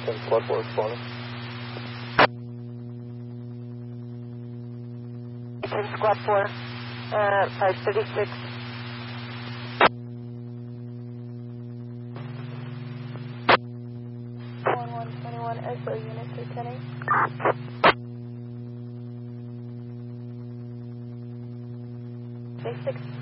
Squad 4 responding. 10 Squad 4, 536. SO unit 310. 6